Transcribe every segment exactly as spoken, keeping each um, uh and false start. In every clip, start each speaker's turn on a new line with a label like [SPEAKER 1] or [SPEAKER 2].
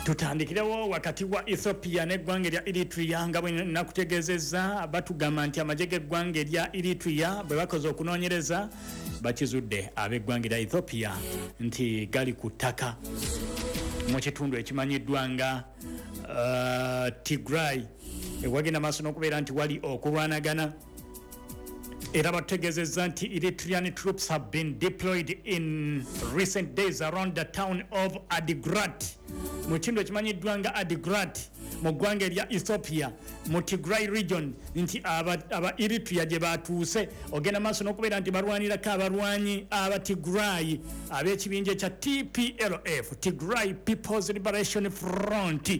[SPEAKER 1] Tutandikirewo wakati wa Ethiopia n'eggwanga lya Eritrea nga bwe nakutegeezezza batugamba nti amagye g'eggwanga lya Eritrea bwe bakoze okunoonyereza bakizudde ab'eggwanga lya Ethiopia nti gali ku ttaka mu kitundu ekimanyiddwa nga uh, Tigray ewagenda maaso n'okubeera nti wali okulwanagana era bategeezezza nti Eritrean troops have been deployed in recent days around the town of Adigrat mu kitundu ekimanyiddwa nga Adigrat mu ggwanga erya Ethiopia mu Tigray region nti aba, aba Eritrea gye batuuse ogenda maaso n'okubeera nti balwanirako abalwanyi aba Tigray ab'ekibinja ekya T P L F Tigray People's Liberation Front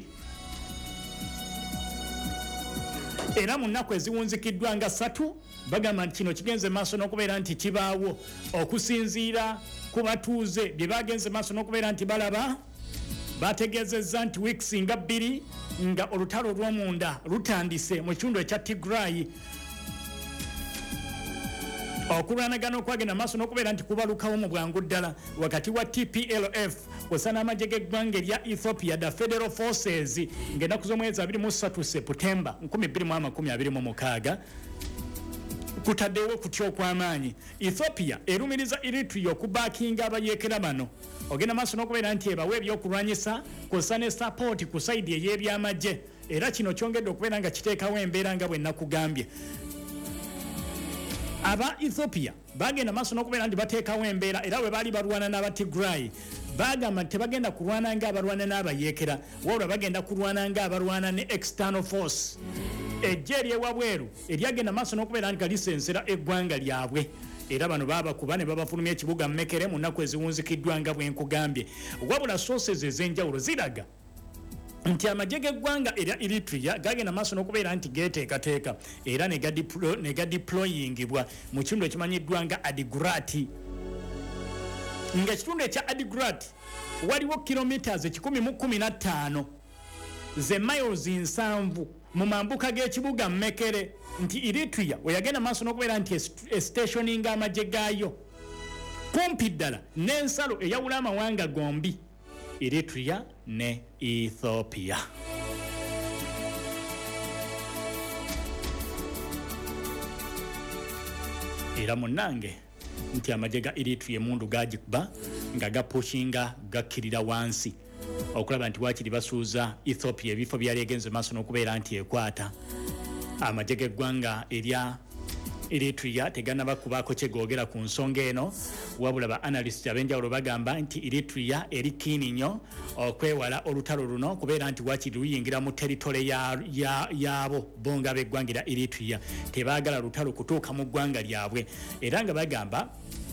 [SPEAKER 1] era mu nnaku eziwunzikiddwa nga ssatu bagamba nti kino kigenze maaso n'okubeera nti kibaawo okusinziira ku batuuze bye bagenze maaso n'okubeera nti balaba bategeezezza nti weeks nga bbiri nga olutalo olw'omunda lutandise mu kitundu ekya Tigray okulwanagana okwagenda maaso n'okubeera nti kubalukawo mu bwangu ddala wakati wa T P L F kw'ossa n'amagye g'eggwanga erya Ethiopia the Federal Forces ng'ennaku z'omwezi abiri mu ssatu Septemba nkumi bbiri mu amakumi abiri mu mukaaga kutaddewo kutya okw'amaanyi Ethiopia erumiriza Eritrea okubaakinga abayeekera bano ogenda maaso n'okubeera nti ebawa ebyokulwanyisa kw'ossa ne support ku sayidi ey'ebyamagye era kino kyongedde okubeera nga kiteekawo embeera nga bwe nakugambye aba Ethiopia bagenda maaso n'okubeera nti bateekawo embeera era bwe baali balwana n'aba Tigray bagamba nti tebagenda kulwana ng'abalwana n'abayeekera wabula bagenda kulwana ng'abalwana ne external force ejje eryewabweru eryagenda maaso n'okubeera nti galisensera eggwanga lyabwe era bano babakuba ne babafulumya ekibuga Mekere mu nnaku eziwunzikiddwa nga bwe nkugambye wabula sources ez'enjawulo ziraga nti amagye g'eggwanga erya Eritrea gagenda maaso n'okubeera nti geeteekateeka era ne gadeployingibwa mu kitundu ekimanyiddwa nga Adigrat nga ekitundu ekya Adigrat waliwo kilometers ekikumi mu kkumi na ttaano ze miles nsanvu mu mambuka g'ekibuga Mekere nti Eritrea weyagenda maaso n'okubeera nti estationinga amagye gaayo kumpi ddala n'ensalo eyawula amawanga gombi Eritrea ne Ethiopia era munnange nti amagye ga Eritrea emundu gagikuba nga gapushinga gakkirira wansi okulaba nti waakiri basuuza Ethiopia ebifo byali egenze maaso n'okubeera nti ekwata amagye g'eggwanga erya Eritrea teganaba kubaako kye googera ku nsonga eno wabula ba analysts ab'enjawulo bagamba nti Eritrea eri kiini nnyo okwewala olutalo luno kubeera nti waakiri luyingira mu teritole yaabo ya, ya bonga b'eggwanga erya Eritrea tebaagala lutalo kutuuka mu ggwanga lyabwe era nga bagamba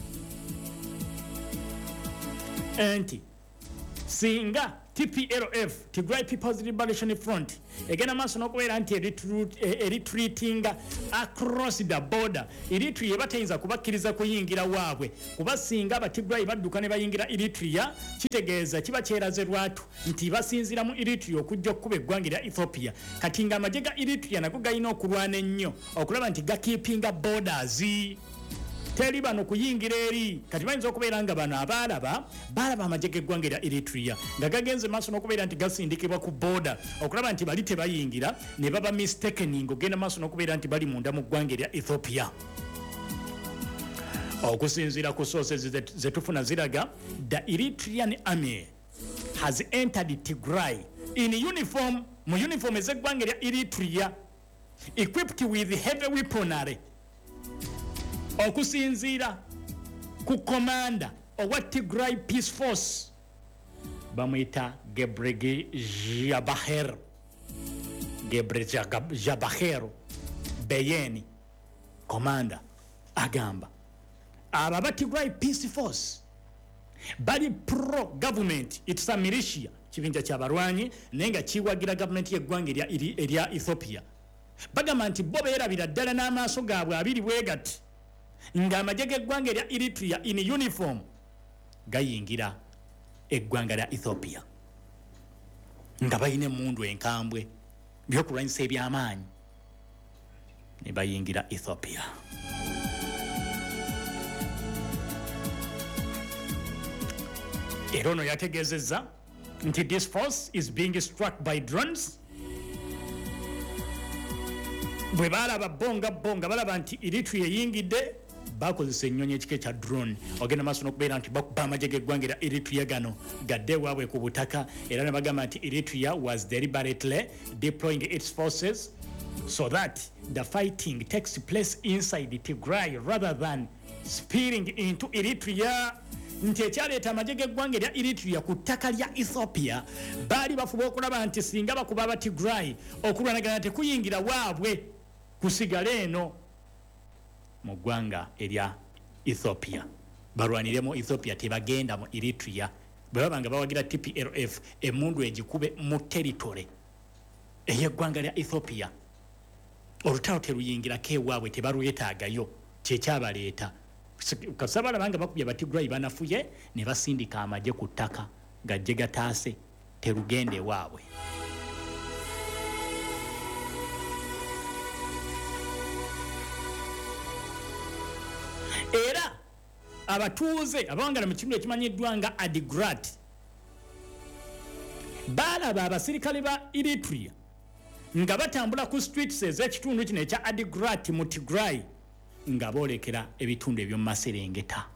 [SPEAKER 1] nti singa T P L F Tigray People's Liberation Front egenda maaso n'okubeera nti eritreatinga across the border Eritrea batayinza kubakkiriza kuyingira waabwe kuba singa abatigray badduka ne bayingira Eritrea kitegeeza kiba kyeraze lwatu nti basinzira mu Eritrea okujja okuba eggwanga lya Ethiopia kati nga amagye ga Eritrea nago galina okulwana ennyo okulaba nti gakeepinga borders teri bano kuyingira eri kati bayinza okubeera nga bano abaalaba baalaba amagye g'eggwanga erya Eritrea nga gagenze maaso n'okubeera nti gasindikibwa ku border okulaba nti bali tebayingira ne baba mistakening ogenda maaso n'okubeera nti bali munda mu ggwanga erya Ethiopia okusinziira ku sources zetufuna ziraga the Eritrean army has entered Tigray in uniform mu uniform ez'eggwanga erya Eritrea equipped with heavy weaponry okusinziira ku komanda owa Tigray Peace Force bamuyita Gebrege Jabaher Gebrege Jabaher Beyeni komanda agamba aba ba Tigray Peace Force bali pro government it's a militia kibinja ky'abalwanyi naye nga kiwagira government y'eggwanga erya Ethiopia bagamba nti bo beerabira ddala n'amaaso gaabwe abiri bwegati nga amagye g'eggwanga erya Eritrea in uniform gayingira eggwanga lya Ethiopia nga bayina emundu enkambwe byokulwanyisa eby'amaanyi ne bayingira Ethiopia era ono yategeezezza nti this force is being struck by drones. Bwe balaba bonga bonga balaba nti Eritrea yingidde bakozesa ennyonyi ekike kya drone ogenda maaso n'okubeera nti bakuba amagye g'eggwanga erya Eritrea gano gadde waabwe ku butaka era ne bagamba nti Eritrea was deliberately deploying its forces so that the fighting takes place inside Tigray rather than spilling into Eritrea. Nti ekyaleeta amagye g'eggwanga erya Eritrea ku ttaka lya Ethiopia baali bafuba okulaba nti singa bakuba aba Tigray okulwanagana tekuyingira waabwe kusigala eno mu ggwanga erya Ethiopia balwaniremu Ethiopia tebagenda mu Eritrea bwe babanga bawagira T P L F emundu egikube mu territory ey'eggwanga lya Ethiopia olutalo teruyingirako ewaabwe tebalwetaagayo kyekyabaleeta kasaba balabanga bakubye abatigray banafuye ne basindika amagye ku ttaka gajje gataase terugende ewaabwe. Era abatuuze abawangala mu kitundu ekimanyiddwa nga Adigrat balaba abasirikale ba Eritrea nga batambula ku streets ez'ekitundu kino ekya Adigrat mu Tigray nga boolekera ebitundu eby'omu Maserengeta.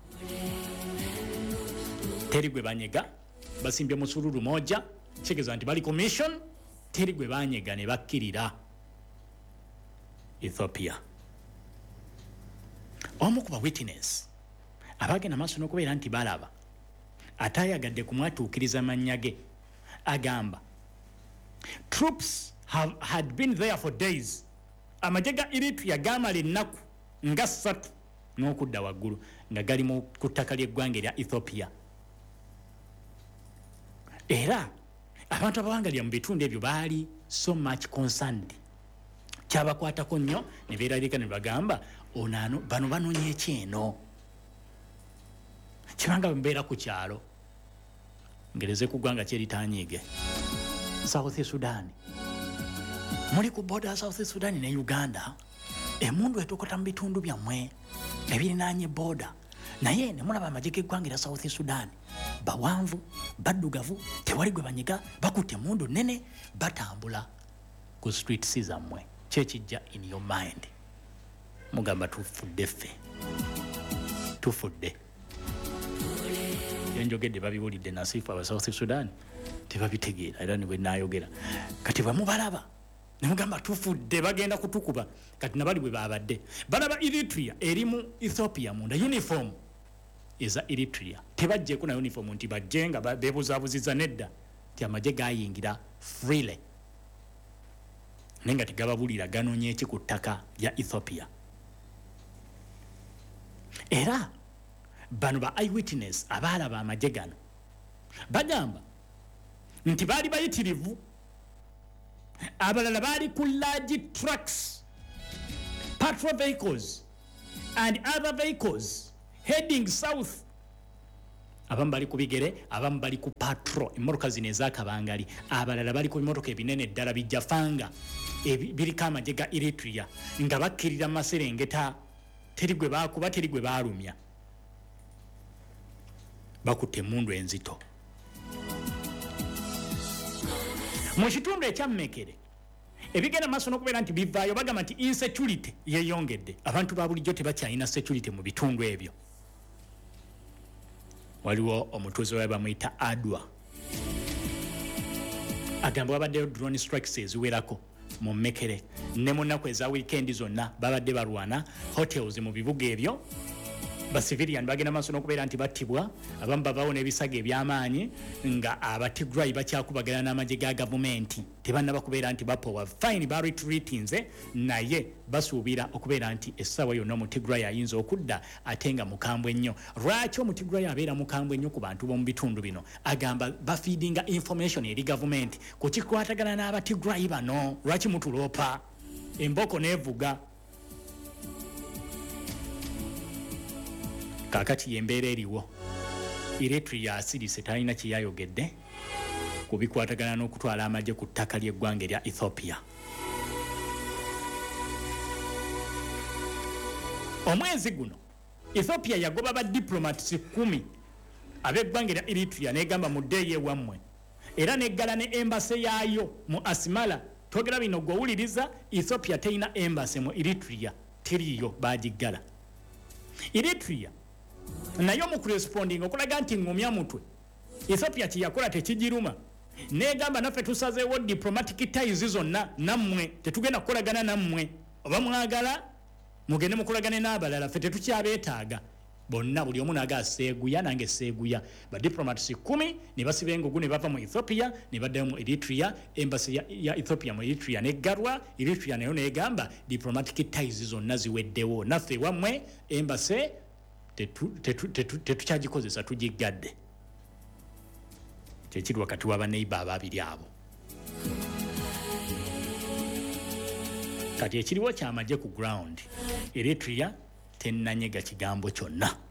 [SPEAKER 1] Teri gwe banyega basimbye musululu moja kitegeeza nti bali commission teri gwe banyega ne bakkirira Ethiopia. Omu ku ba witness abagenda maaso n'okubeera nti balaba ate ayagadde kumwatuukiriza mannya ge agamba troops have had been there for days. Amagye ga Eritrea gaamala ennaku nga ssatu n'okudda waggulu nga gali mu ku ttaka ly'eggwanga erya Ethiopia. Era abantu abawangalira mu bitundu ebyo baali so much concerned. Kyabakwatako nnyo ne beerabika ne bagamba onano bano banonye ekyeno kibanga mbeera ku kyalo ngereze ku ggwanga kyeritanyiige South Sudan muli ku border South Sudan ne Uganda emundu etokota mu bitundu byammwe ebirinaanye border naye ne mulaba amagye g'eggwanga erya South Sudan bawanvu baddugavu tewali gwe banyiga bakutte emundu nene batambula ku streets zammwe. Kyekijja in your mind mugamba tufudde ffe tufudde yenjogedde babiwulidde nasifu aba South Sudan tebabitegeera era nibwe naayogera kati bamubalaba ne mugamba tufudde bagenda kutukuba kati nabali bwe babadde balaba Eritrea eri mu Ethiopia munda uniform eza Eritrea tebajjeko na uniform nti bajjenga beebuzaabuziza nedda ti amagye gayingira freely nenga tigababulira ganonye eki ku ttaka lya Ethiopia. Era bano ba eyewitness abaalaba amagye gano bagamba nti baali bayitirivu abalala baali ku large trucks patrol vehicles and other vehicles heading south. Abamu bali ku bigere abamu bali ku patrol emmotoka zino ez'akabangali abalala bali ku bimotoka ebinene ddala bijja fanga biriko amagye ga Eritrea nga bakkirira Maserengeta teri gwe baakuba teri gwe baalumya bakutte emundu enzito. Mu kitundu ekyammekere ebigenda maaso n'okubeera nti bivaayo bagamba nti insecurity yeeyongedde abantu ba bulijjo tebakyalina security mu bitundu ebyo. Waliwo omutuuze we bamuyita Adwa agamba wabaddeyo drone strikes eziwerako mu Mmekere ne mu nnaku eza weekend zonna babadde balwana hotels mu bibuga ebyo. Basivilian bagenda maaso n'okubeera nti battibwa abamu babaawo n'ebisago eby'amaanyi nga abatigray bakyakubagana n'amagye ga gavumenti tebannaba kubeera nti bapowa fine baretreatinze naye basuubira okubeera nti essaawa yonna omutigray ayinza okudda ate nga mukambwe nnyo. Lwaki omutigray abeera mukambwe nnyo ku bantu b'omu bitundu bino? Agamba bafeedinga information eri gavumenti ku kikwatagana n'abatigray bano. Lwaki mutuloopa? Emboko neevuga. Kakati yembeera eriwo Eritrea asirise talina kyeyayogedde ku bikwatagana n'okutwala amagye ku ttaka ly'eggwanga erya Ethiopia. Omwezi guno Ethiopia yagoba ba diplomats kumi ab'eggwanga erya Eritrea n'egamba muddeeyo ewammwe era neggala ne embassy yaayo mu Asmara. Togera bino gwewuliriza Ethiopia teina embassy mu Eritrea, teriyo bagiggala. Eritrea nayo mu corresponding okulaga nti ngomya mutwe Ethiopia kiyakola tekigiruma negamba naffe tusazeewo diplomatic ties zonna nammwe tetugenda kukolagana nammwe oba mwagala mugende mukolagane n'abalala ffe tetukyabeetaaga. Bonna buli omu naga seeguya nange seeguya. Ba diplomats kumi ne basiba engugu ne bava mu Ethiopia ne baddayo mu Eritrea. Embassy ya, ya Ethiopia mu Eritrea neggalwa. Eritrea nayo negamba diplomatic ties zonna ziweddewo naffe wammwe embassy tetukyagikozesa tugiggadde. Kyekiri wakati w'abaneiba ababiri abo. Kati ekiriwo kyamagye ku ground Eritrea tennanyega kigambo kyonna.